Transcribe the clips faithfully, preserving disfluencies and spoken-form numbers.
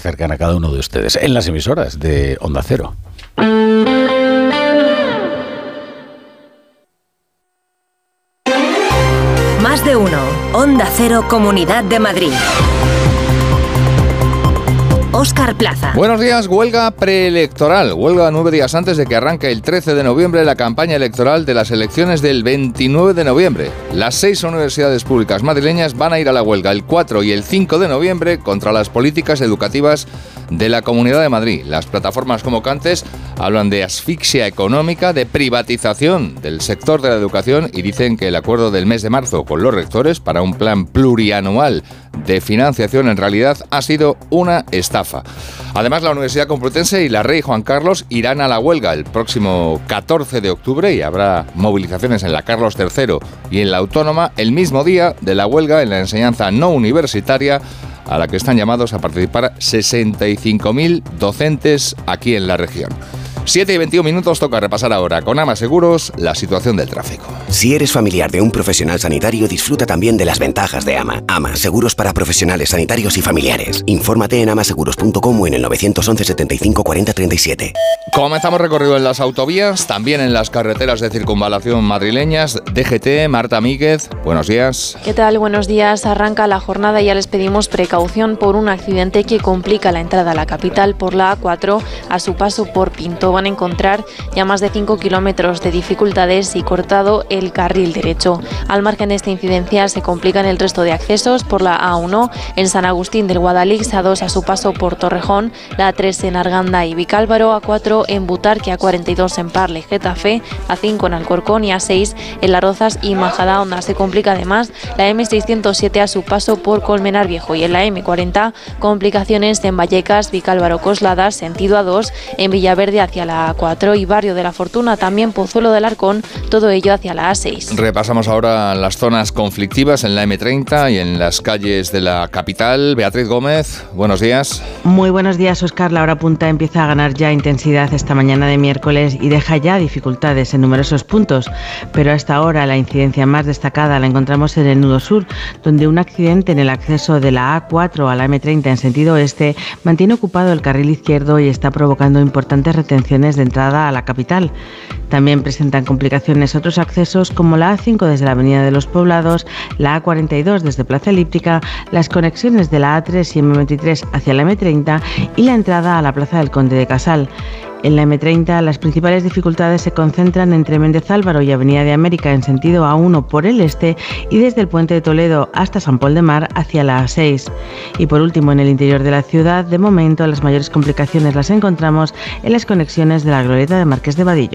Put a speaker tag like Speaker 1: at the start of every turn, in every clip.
Speaker 1: cercana a cada uno de ustedes, en las emisoras de Onda Cero.
Speaker 2: Más de uno. Onda Cero, Comunidad de Madrid. Óscar Plaza.
Speaker 3: Buenos días. Huelga preelectoral. Huelga nueve días antes de que arranque el trece de noviembre la campaña electoral de las elecciones del veintinueve de noviembre. Las seis universidades públicas madrileñas van a ir a la huelga el cuatro y el cinco de noviembre contra las políticas educativas de la Comunidad de Madrid. Las plataformas convocantes hablan de asfixia económica, de privatización del sector de la educación y dicen que el acuerdo del mes de marzo con los rectores para un plan plurianual de financiación en realidad ha sido una estafa. Además, la Universidad Complutense y la Rey Juan Carlos irán a la huelga el próximo catorce de octubre y habrá movilizaciones en la Carlos tercero y en la Autónoma el mismo día de la huelga en la enseñanza no universitaria, a la que están llamados a participar sesenta y cinco mil docentes aquí en la región. siete y veintiún minutos, toca repasar ahora con Ama Seguros la situación del tráfico.
Speaker 4: Si eres familiar de un profesional sanitario, disfruta también de las ventajas de Ama. Ama, seguros para profesionales sanitarios y familiares. Infórmate en amaseguros punto com o en el nueve once setenta y cinco cuarenta treinta y siete.
Speaker 3: Comenzamos recorrido en las autovías, también en las carreteras de circunvalación madrileñas. D G T, Marta Míguez, buenos días.
Speaker 5: ¿Qué tal? Buenos días. Arranca la jornada y ya les pedimos precaución por un accidente que complica la entrada a la capital por la A cuatro a su paso por Pinto. Van a encontrar ya más de cinco kilómetros de dificultades y cortado el carril derecho. Al margen de esta incidencia se complican el resto de accesos por la A uno en San Agustín del Guadalix, A dos a su paso por Torrejón, la A tres en Arganda y Vicálvaro, A cuatro en Butarque, A cuarenta y dos en Parle, Getafe, A cinco en Alcorcón y A seis en Las Rozas y Majadahonda. Se complica además la eme seiscientos siete a su paso por Colmenar Viejo y en la eme cuarenta complicaciones en Vallecas, Vicálvaro, Coslada, sentido A dos, en Villaverde hacia la A cuatro y Barrio de la Fortuna, también Pozuelo del Arcón, todo ello hacia la A seis.
Speaker 3: Repasamos ahora las zonas conflictivas en la eme treinta y en las calles de la capital. Beatriz Gómez, buenos días.
Speaker 6: Muy buenos días, Óscar. La hora punta empieza a ganar ya intensidad esta mañana de miércoles y deja ya dificultades en numerosos puntos, pero hasta ahora la incidencia más destacada la encontramos en el nudo sur, donde un accidente en el acceso de la A cuatro a la eme treinta en sentido oeste mantiene ocupado el carril izquierdo y está provocando importantes retenciones de entrada a la capital. También presentan complicaciones otros accesos como la A cinco desde la Avenida de los Poblados, la A cuarenta y dos desde Plaza Elíptica, las conexiones de la A tres y eme veintitrés hacia la eme treinta y la entrada a la Plaza del Conde de Casal. En la eme treinta, las principales dificultades se concentran entre Méndez Álvaro y Avenida de América en sentido A uno por el este y desde el Puente de Toledo hasta San Pol de Mar hacia la A seis. Y por último, en el interior de la ciudad, de momento las mayores complicaciones las encontramos en las conexiones de la glorieta de Marqués de Vadillo.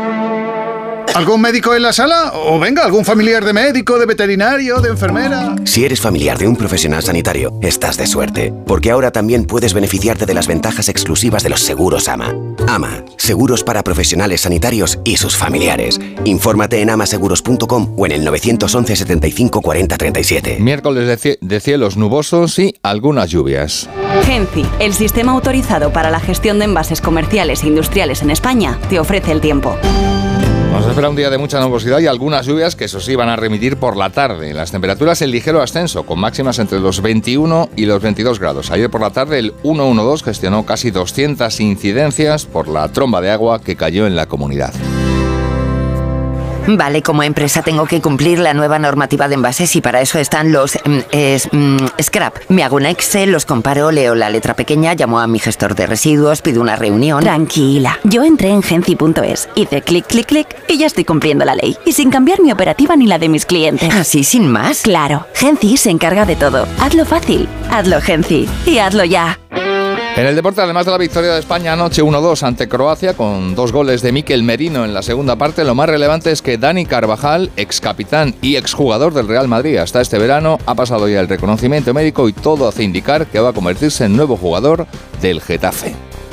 Speaker 7: ¿Algún médico en la sala? O venga, algún familiar de médico, de veterinario, de enfermera.
Speaker 4: Si eres familiar de un profesional sanitario, estás de suerte, porque ahora también puedes beneficiarte de las ventajas exclusivas de los seguros Ama. Ama, seguros para profesionales sanitarios y sus familiares. Infórmate en amaseguros punto com o en el nueve once setenta y cinco cuarenta treinta y siete.
Speaker 3: Miércoles de, cie- de cielos nubosos y algunas lluvias.
Speaker 8: Genci, el sistema autorizado para la gestión de envases comerciales e industriales en España, te ofrece el tiempo.
Speaker 3: Nos espera un día de mucha nubosidad y algunas lluvias que eso sí van a remitir por la tarde. Las temperaturas en ligero ascenso, con máximas entre los veintiuno y los veintidós grados. Ayer por la tarde el ciento doce gestionó casi doscientas incidencias por la tromba de agua que cayó en la comunidad.
Speaker 9: Vale, como empresa tengo que cumplir la nueva normativa de envases y para eso están los mm, es, mm, scrap. Me hago un Excel, los comparo, leo la letra pequeña, llamo a mi gestor de residuos, pido una reunión.
Speaker 8: Tranquila, yo entré en genci punto es, hice clic, clic, clic y ya estoy cumpliendo la ley. Y sin cambiar mi operativa ni la de mis clientes.
Speaker 9: ¿Así sin más?
Speaker 8: Claro, Genci se encarga de todo. Hazlo fácil, hazlo Genci y hazlo ya.
Speaker 3: En el deporte, además de la victoria de España anoche uno dos ante Croacia, con dos goles de Mikel Merino en la segunda parte, lo más relevante es que Dani Carvajal, ex capitán y exjugador del Real Madrid hasta este verano, ha pasado ya el reconocimiento médico y todo hace indicar que va a convertirse en nuevo jugador del Getafe.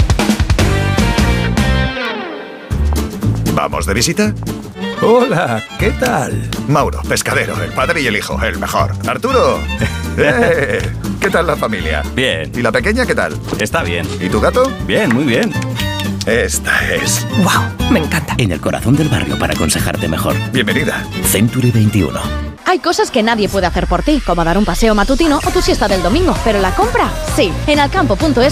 Speaker 10: ¿Vamos de visita?
Speaker 11: Hola, ¿qué tal?
Speaker 10: Mauro, pescadero, el padre y el hijo, el mejor. Arturo, ¡eh! ¿Qué tal la familia?
Speaker 11: Bien.
Speaker 10: ¿Y la pequeña qué tal?
Speaker 11: Está bien.
Speaker 10: ¿Y tu gato?
Speaker 11: Bien, muy bien.
Speaker 10: Esta es...
Speaker 12: ¡Wow! Me encanta.
Speaker 13: En el corazón del barrio para aconsejarte mejor.
Speaker 10: Bienvenida.
Speaker 13: Century veintiuno.
Speaker 14: Hay cosas que nadie puede hacer por ti, como dar un paseo matutino o tu siesta del domingo, pero la compra, sí. En alcampo punto es